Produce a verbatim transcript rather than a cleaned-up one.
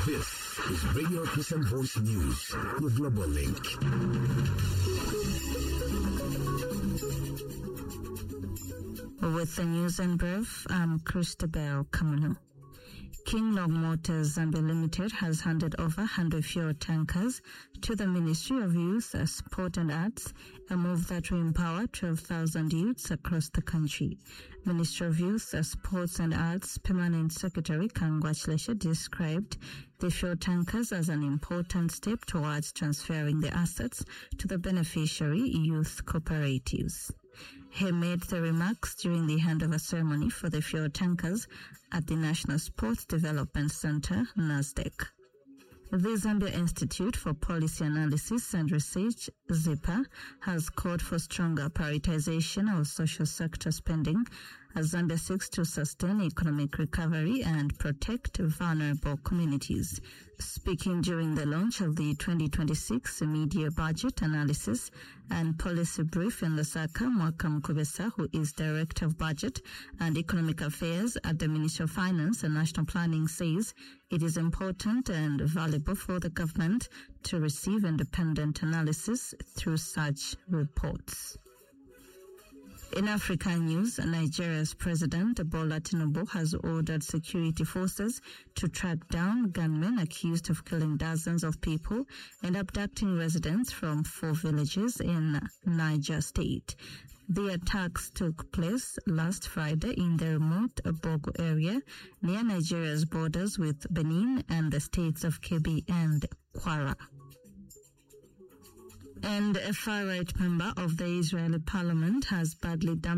This is Radio Christian Voice News, your global link. With the news and brief, I'm Christabel Kamunu. King Long Motors Zambia Limited has handed over one hundred fuel tankers to the Ministry of Youth, Sport and Arts, a move that will empower twelve thousand youths across the country. Ministry of Youth, Sports and Arts Permanent Secretary Kangwa Chilesha described the fuel tankers as an important step towards transferring the assets to the beneficiary youth cooperatives. He made the remarks during the handover ceremony for the fuel tankers at the National Sports Development Center, NASDEC. The Zambia Institute for Policy Analysis and Research, ZIPA, has called for stronger prioritization of social sector spending as Zambia seeks to sustain economic recovery and protect vulnerable communities. Speaking during the launch of the twenty twenty-six Media Budget Analysis and Policy Brief in Lusaka, Mwaka Mkubesa, who is Director of Budget and Economic Affairs at the Ministry of Finance and National Planning, says it is important and valuable for the government to receive independent analysis through such reports. In African news, Nigeria's President Bola Tinubu has ordered security forces to track down gunmen accused of killing dozens of people and abducting residents from four villages in Niger State. The attacks took place last Friday in the remote Bogo area near Nigeria's borders with Benin and the states of Kebbi and Kwara. And a far-right member of the Israeli parliament has badly damaged